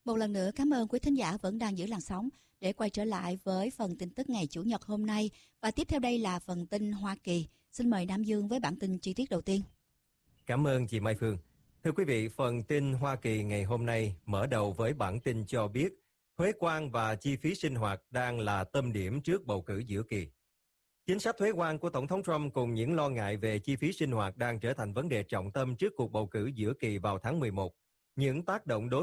Một lần nữa cảm ơn quý thính giả vẫn đang giữ làn sóng để quay trở lại với phần tin tức ngày Chủ nhật hôm nay. Và tiếp theo đây là phần tin Hoa Kỳ. Xin mời Nam Dương với bản tin chi tiết đầu tiên. Cảm ơn chị Mai Phương. Thưa quý vị, phần tin Hoa Kỳ ngày hôm nay mở đầu với bản tin cho biết thuế quan và chi phí sinh hoạt đang là tâm điểm trước bầu cử giữa kỳ. Chính sách thuế quan của Tổng thống Trump cùng những lo ngại về chi phí sinh hoạt đang trở thành vấn đề trọng tâm trước cuộc bầu cử giữa kỳ vào tháng 11. Những tác động đối